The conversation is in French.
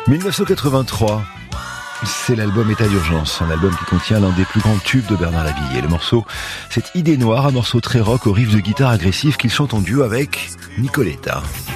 1983, c'est l'album État d'urgence, un album qui contient l'un des plus grands tubes de Bernard Lavilliers. Le morceau, c'est Idée noire, un morceau très rock au riff de guitare agressif qu'il chante en duo avec Nicoletta.